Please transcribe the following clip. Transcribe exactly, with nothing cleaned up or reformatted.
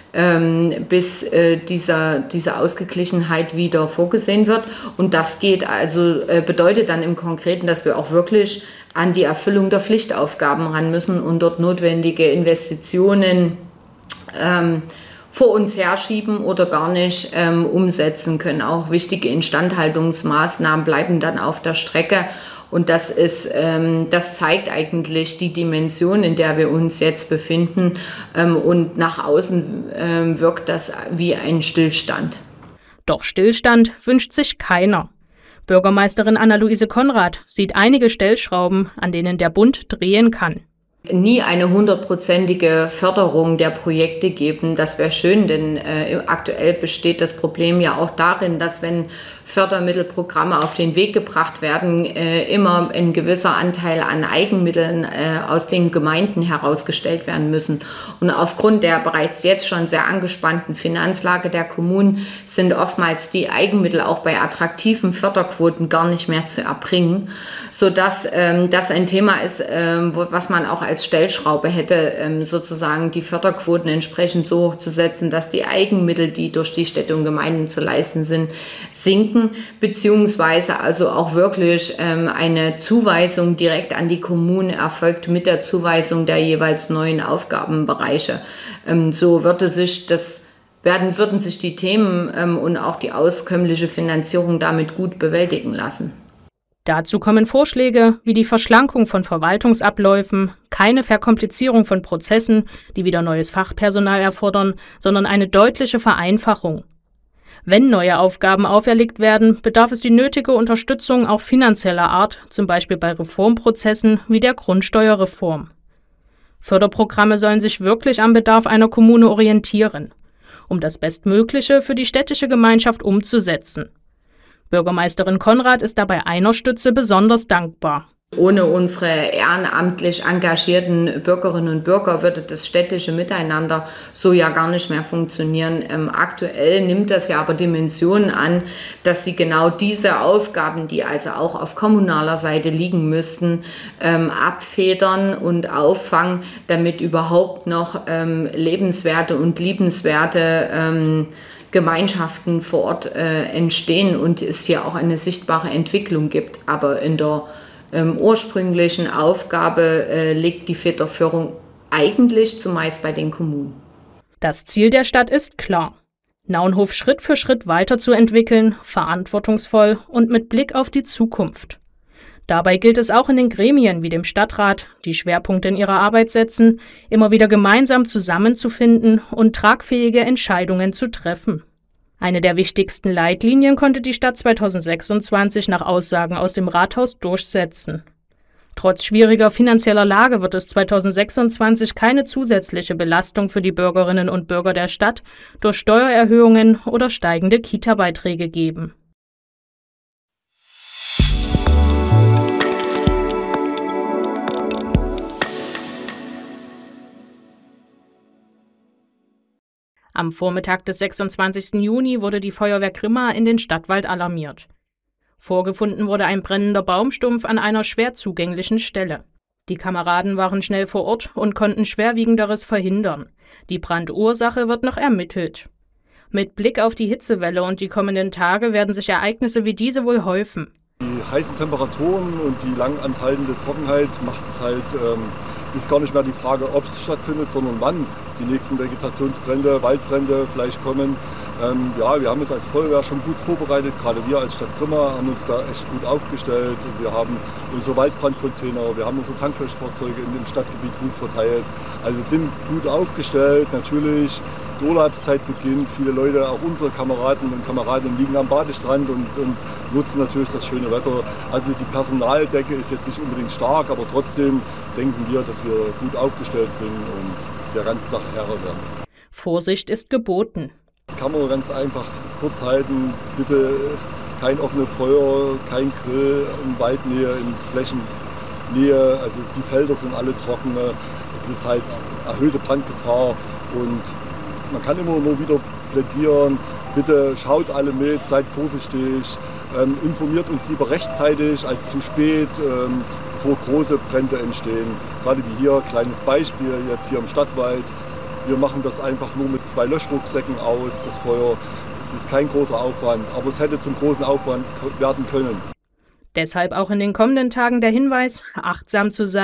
ähm, bis äh, dieser, diese Ausgeglichenheit wieder vorgesehen wird. Und das geht also, äh, bedeutet dann im Konkreten, dass wir auch wirklich an die Erfüllung der Pflichtaufgaben ran müssen und dort notwendige Investitionen ähm, vor uns herschieben oder gar nicht ähm, umsetzen können. Auch wichtige Instandhaltungsmaßnahmen bleiben dann auf der Strecke. Und das ist, ähm, das zeigt eigentlich die Dimension, in der wir uns jetzt befinden. Ähm, und nach außen ähm, wirkt das wie ein Stillstand. Doch Stillstand wünscht sich keiner. Bürgermeisterin Anna-Luise Konrad sieht einige Stellschrauben, an denen der Bund drehen kann. Nie eine hundertprozentige Förderung der Projekte geben. Das wäre schön, denn äh, aktuell besteht das Problem ja auch darin, dass wenn Fördermittelprogramme auf den Weg gebracht werden, äh, immer ein gewisser Anteil an Eigenmitteln äh, aus den Gemeinden herausgestellt werden müssen. Und aufgrund der bereits jetzt schon sehr angespannten Finanzlage der Kommunen sind oftmals die Eigenmittel auch bei attraktiven Förderquoten gar nicht mehr zu erbringen, sodass ähm, das ein Thema ist, ähm, wo, was man auch als Stellschraube hätte, ähm, sozusagen die Förderquoten entsprechend so hochzusetzen, dass die Eigenmittel, die durch die Städte und Gemeinden zu leisten sind, sinken, beziehungsweise also auch wirklich ähm, eine Zuweisung direkt an die Kommunen erfolgt mit der Zuweisung der jeweils neuen Aufgabenbereiche. Ähm, so würde sich das, werden, würden sich die Themen ähm, und auch die auskömmliche Finanzierung damit gut bewältigen lassen. Dazu kommen Vorschläge wie die Verschlankung von Verwaltungsabläufen, keine Verkomplizierung von Prozessen, die wieder neues Fachpersonal erfordern, sondern eine deutliche Vereinfachung. Wenn neue Aufgaben auferlegt werden, bedarf es die nötige Unterstützung auch finanzieller Art, zum Beispiel bei Reformprozessen wie der Grundsteuerreform. Förderprogramme sollen sich wirklich am Bedarf einer Kommune orientieren, um das Bestmögliche für die städtische Gemeinschaft umzusetzen. Bürgermeisterin Konrad ist dabei einer Stütze besonders dankbar. Ohne unsere ehrenamtlich engagierten Bürgerinnen und Bürger würde das städtische Miteinander so ja gar nicht mehr funktionieren. Ähm, aktuell nimmt das ja aber Dimensionen an, dass sie genau diese Aufgaben, die also auch auf kommunaler Seite liegen müssten, ähm, abfedern und auffangen, damit überhaupt noch ähm, lebenswerte und liebenswerte ähm, Gemeinschaften vor Ort äh, entstehen und es hier auch eine sichtbare Entwicklung gibt. Aber in der ähm, ursprünglichen Aufgabe äh, liegt die Federführung eigentlich zumeist bei den Kommunen. Das Ziel der Stadt ist klar: Naunhof Schritt für Schritt weiterzuentwickeln, verantwortungsvoll und mit Blick auf die Zukunft. Dabei gilt es auch in den Gremien wie dem Stadtrat, die Schwerpunkte in ihrer Arbeit setzen, immer wieder gemeinsam zusammenzufinden und tragfähige Entscheidungen zu treffen. Eine der wichtigsten Leitlinien konnte die Stadt zweitausendsechsundzwanzig nach Aussagen aus dem Rathaus durchsetzen. Trotz schwieriger finanzieller Lage wird es zweitausendsechsundzwanzig keine zusätzliche Belastung für die Bürgerinnen und Bürger der Stadt durch Steuererhöhungen oder steigende Kita-Beiträge geben. Am Vormittag des sechsundzwanzigsten Juni wurde die Feuerwehr Grimma in den Stadtwald alarmiert. Vorgefunden wurde ein brennender Baumstumpf an einer schwer zugänglichen Stelle. Die Kameraden waren schnell vor Ort und konnten Schwerwiegenderes verhindern. Die Brandursache wird noch ermittelt. Mit Blick auf die Hitzewelle und die kommenden Tage werden sich Ereignisse wie diese wohl häufen. Die heißen Temperaturen und die lang anhaltende Trockenheit macht es halt, ähm, es ist gar nicht mehr die Frage, ob es stattfindet, sondern wann die nächsten Vegetationsbrände, Waldbrände vielleicht kommen. Ähm, ja, wir haben uns als Feuerwehr schon gut vorbereitet, gerade wir als Stadt Grimma haben uns da echt gut aufgestellt. Wir haben unsere Waldbrandcontainer, wir haben unsere Tanklöschfahrzeuge in dem Stadtgebiet gut verteilt. Also wir sind gut aufgestellt, natürlich. Die Urlaubszeit beginnt, viele Leute, auch unsere Kameraden und Kameradinnen liegen am Badestrand und, und nutzen natürlich das schöne Wetter. Also die Personaldecke ist jetzt nicht unbedingt stark, aber trotzdem denken wir, dass wir gut aufgestellt sind und der ganzen Sache Herr werden. Vorsicht ist geboten. Das kann man ganz einfach kurz halten. Bitte kein offenes Feuer, kein Grill in Waldnähe, in Flächennähe. Also die Felder sind alle trocken. Es ist halt erhöhte Brandgefahr und man kann immer nur wieder plädieren, bitte schaut alle mit, seid vorsichtig, ähm, informiert uns lieber rechtzeitig als zu spät, ähm, bevor große Brände entstehen. Gerade wie hier, kleines Beispiel jetzt hier im Stadtwald. Wir machen das einfach nur mit zwei Löschrucksäcken aus, das Feuer. Es ist kein großer Aufwand, aber es hätte zum großen Aufwand werden können. Deshalb auch in den kommenden Tagen der Hinweis, achtsam zu sein.